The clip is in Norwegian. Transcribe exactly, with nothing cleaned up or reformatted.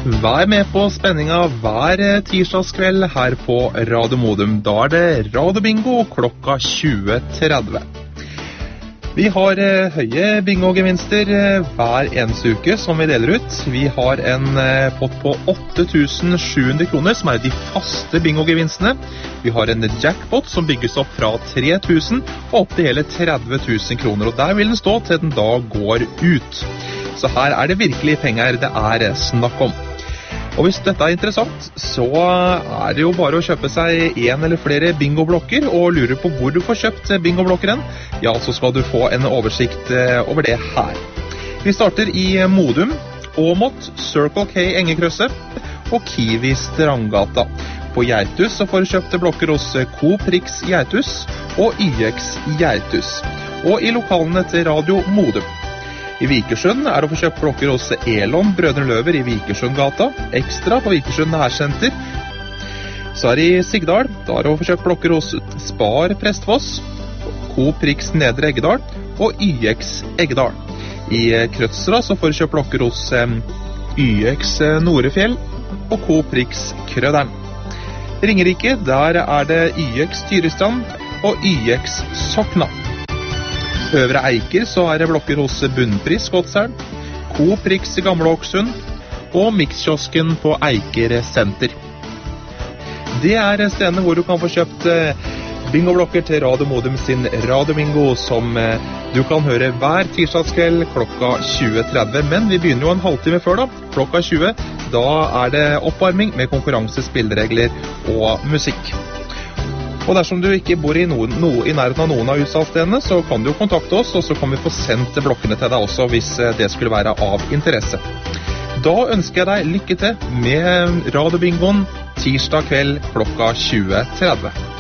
Vær med på spenninga hver tirsdagskveld her på Radio Modum. Da er det Radio Bingo klokka tjue tretti. Vi har eh, høye bingo-gevinster eh, hver eneste uke som vi deler ut. Vi har en eh, pott på åtte tusen sju hundre kroner som er de faste bingo-gevinstene. Vi har en jackpot som bygges opp fra tre tusen og opp til hele tretti tusen kroner. Og der vil den stå til den da går ut. Så her er det virkelig penger det er snakk om. Og hvis dette er interessant, så er det jo bare å kjøpe seg en eller flere bingoblokker og lure på hvor du får kjøpt bingoblokkeren. Ja, så skal du få en oversikt over det her. Vi starter i Modum, Åmot, Circle K Engekrøsset og Kiwi Strandgata. På Gjertus så får du kjøpt blokker hos Coop Rix Gjertus og Y X Gjertus. Og i lokalene til Radio Modum. I Vikersund er det å få kjøpt blokker hos Elon Brødrene Løver i Vikersundgata, Ekstra på Vikersund Nærsenter. Så er det i Sigdal, da er det å få kjøpt blokker hos Spar Prestfoss, Coop Rix Nedre Eggedal og Y X Eggedal. I Krødsra så får du kjøpt blokker hos Y X Norefjell og Coop Rix Krøderen. Ringerike, der er det Y X Tyristrand og Y X Sokna. Øvre Eiker så er det blokker hos Bunnpris Skotselv, Coop Rix Gamle Åksund og Mixkiosken på Eiker Senter. Det er stedene hvor du kan få kjøpt bingoblokker til Radio Modum sin Radio Bingo som du kan høre hver tirsdagskveld klokka tjue tretti. Men vi begynner jo en halvtime før da, klokka tjue. Da er det oppvarming med konkurranse, spilleregler og musikk. Og dersom du ikke bor i, noen, no, i nærheten av noen av utsalgsstedene, så kan du kontakte oss, og så kan vi få sendt blokkene til deg også, hvis det skulle være av interesse. Da ønsker jeg deg lykke til med Radio Bingoen tirsdag kveld klokka tjue tretti.